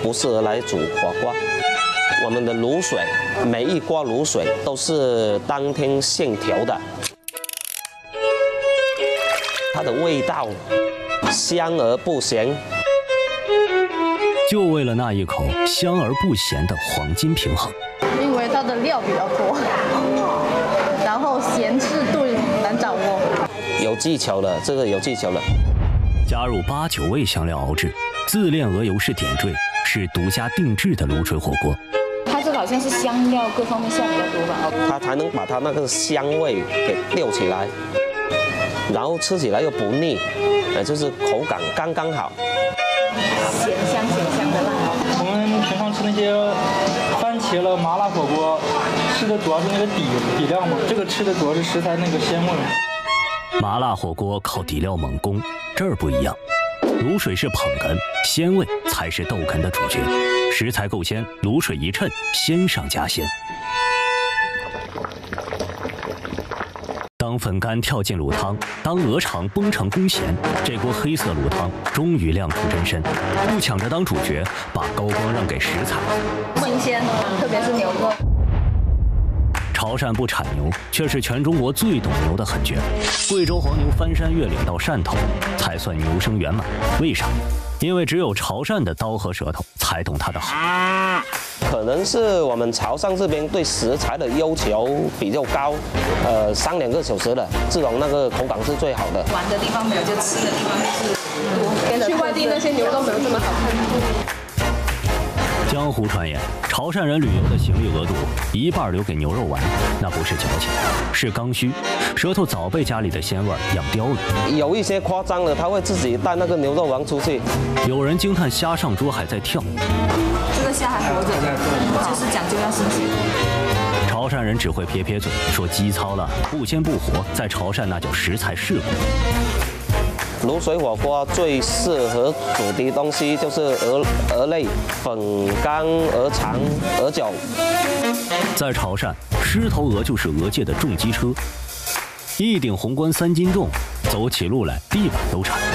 不适合来煮火锅。我们的卤水，每一锅卤水都是当天现调的，它的味道香而不咸。 就为了那一口香而不咸的黄金平衡。 因为它的料比较多，然后咸适度难掌握。 有技巧的，这个有技巧的。 加入8、9味香料熬制，自炼鹅油式点缀，是独家定制的卤水火锅。 它这个好像是香料各方面下比较多吧？ 它才能把它那个香味给吊起来，然后吃起来又不腻，就是口感刚刚好。 咸香的辣。 我们平常吃那些番茄了麻辣火锅，吃的主要是那个底料嘛，这个吃的主要是食材那个鲜味。 麻辣火锅靠底料猛攻，这儿不一样，卤水是捧哏，鲜味才是逗哏的主角。食材够鲜，卤水一衬，鲜上加鲜。当粉干跳进卤汤，当鹅肠崩成弓弦，这锅黑色卤汤终于亮出真身，不抢着当主角，把高光让给食材。 新鲜，特别是牛肉。 潮汕不产牛，却是全中国最懂牛的狠角。贵州黄牛翻山越岭到汕头，才算牛生圆满。为啥？因为只有潮汕的刀和舌头才懂它的好。 可能是我们潮汕这边对食材的要求比较高，3、2个小时的这种那个口感是最好的。 玩的地方没有，就吃的地方就是多。 去外地那些牛都没有这么好看。 江湖传言，潮汕人旅游的行李额度一半留给牛肉丸，那不是矫情，是刚需，舌头早被家里的鲜味养刁了。 有一些夸张的，他会自己带那个牛肉丸出去。 有人惊叹虾上桌还在跳， 这个虾还活着，就是讲究要新鲜。 潮汕人只会撇撇嘴，说鸡操了，不鲜不活，在潮汕那叫食材世故。 卤水火锅最适合煮的东西就是鹅类、粉干、鹅肠、鹅脚。 在潮汕，狮头鹅就是鹅界的重机车，一顶红冠3斤重，走起路来地板都颤。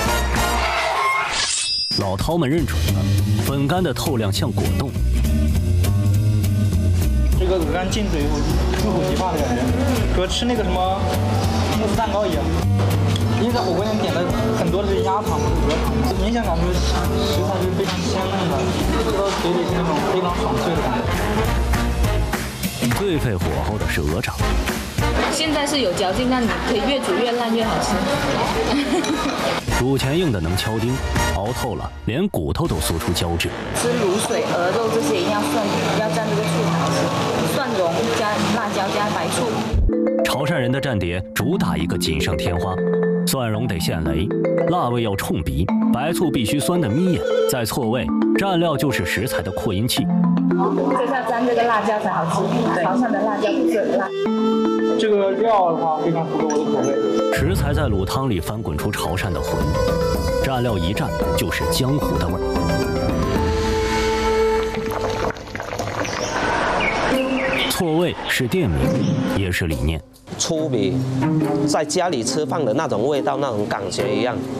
老饕们认准了，粉干的透亮像果冻。 这个鹅肝进嘴，入口即化的感觉，和吃那个什么慕斯蛋糕一样。因为在火锅店点的很多的是鸭肠或者鹅肠，明显感觉食材是非常鲜嫩的，吃到嘴里是那种非常爽脆的感觉。 最费火候的是鹅掌， 现在是有嚼劲，但你可以越煮越烂越好吃。 煮前硬的能敲钉，熬透了连骨头都酥出胶质。 吃卤水、鹅肉这些一定要要蘸这个醋才好吃，蒜蓉加辣椒加白醋。 潮汕人的蘸碟主打一个锦上添花，蒜蓉得现雷，辣味要冲鼻，白醋必须酸的眯眼，再错位，蘸料就是食材的扩音器。 就是要沾这个辣椒才好吃，潮汕的辣椒不是很辣。 这个料的话非常符合我的口味。 食材在卤汤里翻滚出潮汕的魂，蘸料一蘸就是江湖的味儿。错位是店名，也是理念。 粗比在家里吃饭的那种味道、那种感觉一样。